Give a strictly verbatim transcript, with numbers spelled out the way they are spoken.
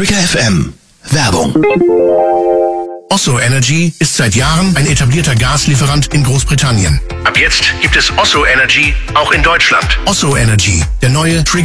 Trigger F M. Werbung. Osso Energy ist seit Jahren ein etablierter Gaslieferant in Großbritannien. Ab jetzt gibt es Osso Energy auch in Deutschland. Osso Energy, der neue Trigger